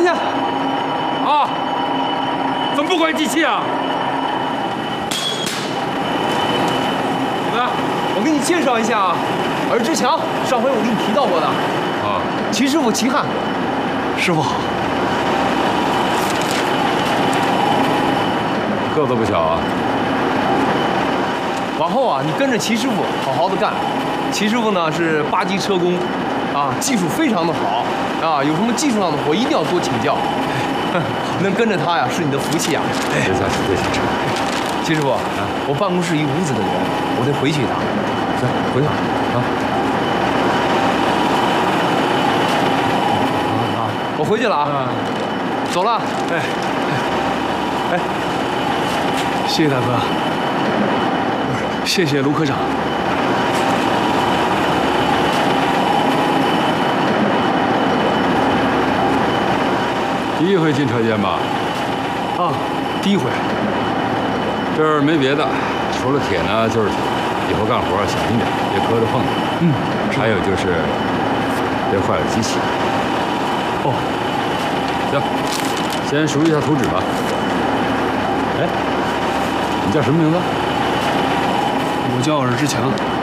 下！ 啊！怎么不关机器啊？怎么样？ 我给你介绍一下啊，尔之强，上回我给你提到过的。 啊， 齐师傅齐汉，师傅好。 个子不小啊。 往后啊，你跟着齐师傅好好的干。齐师傅呢是8级车工，啊，技术非常的好啊，有什么技术上的活一定要多请教。能跟着他呀，是你的福气啊。 别下车，别下车。 齐师傅，我办公室一屋子的人，我得回去一趟。 行，回去啊。 好，我回去了啊。走了。 哎，谢谢大哥，谢谢卢科长。 第一回进车间吧？ 啊，第一回。 这儿没别的，除了铁呢就是铁，以后干活小心点，别磕着碰着。 嗯， 还有就是别坏了机器。 哦， 行，先熟一下图纸吧。哎，你叫什么名字？ 我叫尔之强。